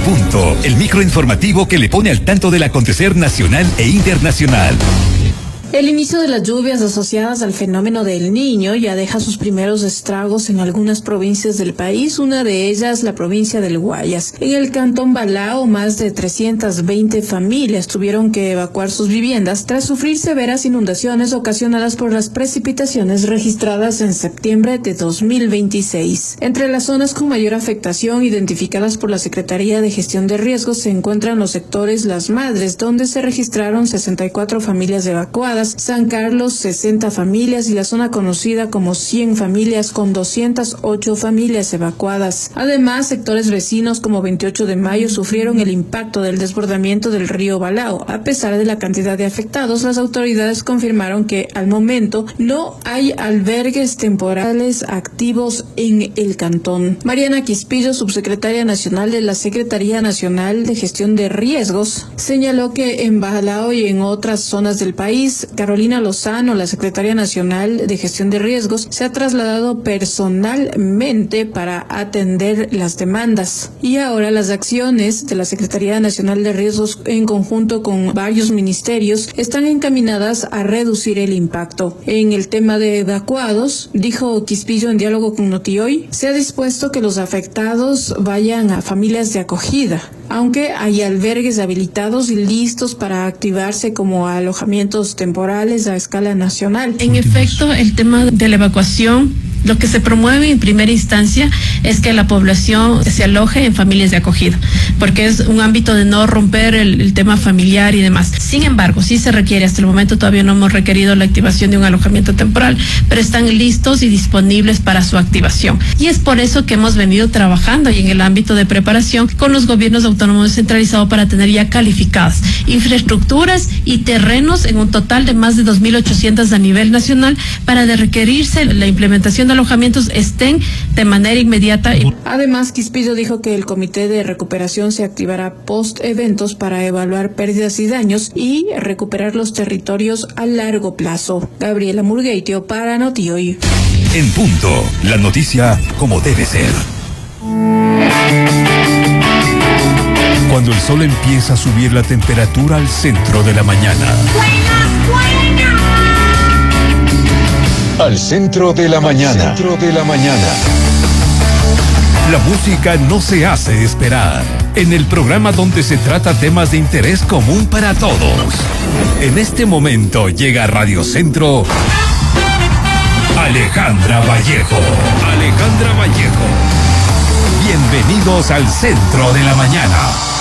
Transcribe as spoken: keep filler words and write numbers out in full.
Punto, el microinformativo que le pone al tanto del acontecer nacional e internacional. El inicio de las lluvias asociadas al fenómeno del Niño ya deja sus primeros estragos en algunas provincias del país, una de ellas la provincia del Guayas. En el cantón Balao, más de trescientas veinte familias tuvieron que evacuar sus viviendas tras sufrir severas inundaciones ocasionadas por las precipitaciones registradas en septiembre de dos mil veintiséis. Entre las zonas con mayor afectación identificadas por la Secretaría de Gestión de Riesgos se encuentran los sectores Las Madres, donde se registraron sesenta y cuatro familias evacuadas, San Carlos sesenta familias y la zona conocida como cien familias con doscientas ocho familias evacuadas. Además, sectores vecinos como veintiocho de mayo sufrieron el impacto del desbordamiento del río Balao. A pesar de la cantidad de afectados, las autoridades confirmaron que al momento no hay albergues temporales activos en el cantón. Mariana Quispillo, subsecretaria nacional de la Secretaría Nacional de Gestión de Riesgos, señaló que en Balao y en otras zonas del país, Carolina Lozano, la Secretaria Nacional de Gestión de Riesgos, se ha trasladado personalmente para atender las demandas. Y ahora las acciones de la Secretaría Nacional de Riesgos en conjunto con varios ministerios están encaminadas a reducir el impacto. En el tema de evacuados, dijo Quispillo en diálogo con Notioy, se ha dispuesto que los afectados vayan a familias de acogida, aunque hay albergues habilitados y listos para activarse como alojamientos temporales a escala nacional. En efecto, el tema de la evacuación, lo que se promueve en primera instancia es que la población se aloje en familias de acogida, porque es un ámbito de no romper el, el tema familiar y demás. Sin embargo, sí se requiere, hasta el momento todavía no hemos requerido la activación de un alojamiento temporal, pero están listos y disponibles para su activación. Y es por eso que hemos venido trabajando y en el ámbito de preparación con los gobiernos autónomos descentralizados para tener ya calificadas infraestructuras y terrenos en un total de más de dos mil ochocientos a nivel nacional para de requerirse la implementación de alojamientos estén de manera inmediata. Además, Quispillo dijo que el Comité de Recuperación se activará post eventos para evaluar pérdidas y daños y recuperar los territorios a largo plazo. Gabriela Murgueitio para Notioy. En punto, la noticia como debe ser. Cuando el sol empieza a subir la temperatura al centro de la mañana. ¡Buena, buena! Al centro de la mañana. Al centro de la mañana. La música no se hace esperar. En el programa donde se trata temas de interés común para todos. En este momento llega a Radio Centro Alejandra Vallejo. Alejandra Vallejo. Bienvenidos al centro de la mañana.